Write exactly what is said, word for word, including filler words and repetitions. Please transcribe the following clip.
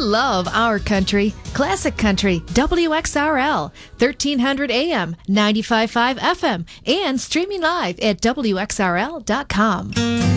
love our country. Classic Country, W X R L, thirteen hundred A M, ninety-five point five F M, and streaming live at W X R L dot com.